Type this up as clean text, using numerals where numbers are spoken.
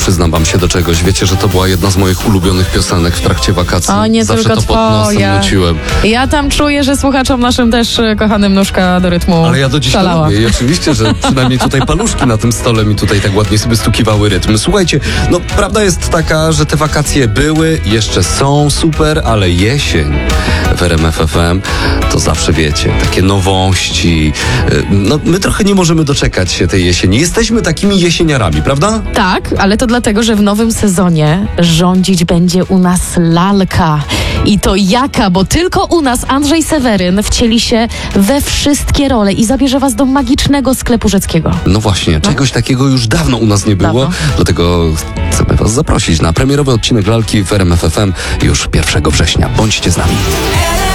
przyznam wam się do czegoś. Wiecie, że to była jedna z moich ulubionych piosenek w trakcie wakacji. O, nie Zawsze tylko to pod nosem twoja. nuciłem. Ja tam czuję, że słuchaczom naszym też kochanym nóżka do rytmu Ale ja do dziś to szalała. lubię i oczywiście, że przynajmniej tutaj paluszki na tym stole mi tutaj tak ładnie sobie stukiwały rytm. Słuchajcie, no prawda jest taka, że te wakacje były, jeszcze są super, ale jesień w RMF FM to zawsze wiecie, takie nowości. No my trochę nie możemy doczekać się tej jesieni. Jesteśmy takimi jesieniarami, prawda? Tak, ale to dlatego, że w nowym sezonie rządzić będzie u nas lalka. I to jaka, bo tylko u nas Andrzej Seweryn wcieli się we wszystkie role i zabierze was do magicznego sklepu Rzeckiego. No właśnie, czegoś takiego już dawno u nas nie było, Dawno. dlatego chcemy was zaprosić na premierowy odcinek lalki w RMF FM już 1 września. Bądźcie z nami.